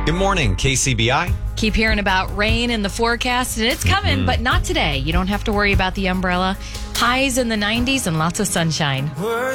Good morning, KCBI. Keep hearing about rain in the forecast, and it's coming, but not today. You don't have to worry about the umbrella. Highs in the 90s and lots of sunshine.